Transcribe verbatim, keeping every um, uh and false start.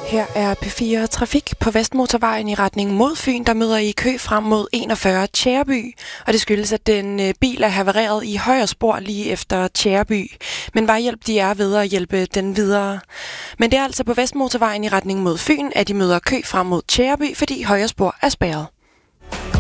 Her er P fire Trafik på Vestmotorvejen i retning mod Fyn, der møder I kø frem mod enogfyrre Tjæreby, og det skyldes, at den øh, bil er havareret i højre spor lige efter Tjæreby. Men vejhjælp de er ved at hjælpe den videre. Men det er altså på Vestmotorvejen i retning mod Fyn, at I møder kø frem mod Tjæreby, fordi højre spor er spærret.